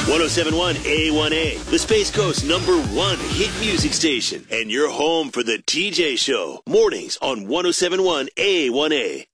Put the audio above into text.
1071 A1A, the Space Coast #1 hit music station, and your home for the TJ Show. Mornings on 1071 A1A.